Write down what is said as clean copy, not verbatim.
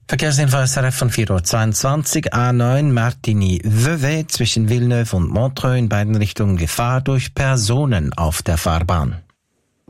Verkehrsinfo SRF von 4:22 Uhr, A9 Martigny-Vevey zwischen Villeneuve und Montreux in beiden Richtungen Gefahr durch Personen auf der Fahrbahn.